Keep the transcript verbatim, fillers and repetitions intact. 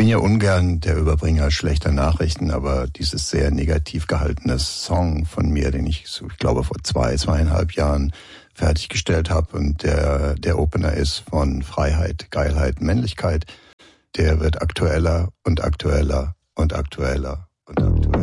bin ja ungern der Überbringer schlechter Nachrichten, aber dieses sehr negativ gehaltene Song von mir, den ich, so, ich glaube, vor zwei, zweieinhalb Jahren fertiggestellt habe und der, der Opener ist von Freiheit, Geilheit, Männlichkeit, der wird aktueller und aktueller und aktueller